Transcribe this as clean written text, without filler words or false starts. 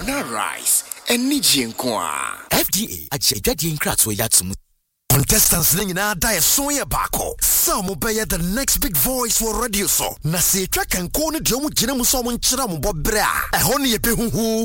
na rice eni jinkwa FDA ajedi nkratso yatsum contestants nina die so ye bako some be the next big voice for radio so na se twa kan ko ne de omu gina mu so mo nkyira mo bobra e ho ne ye behuhu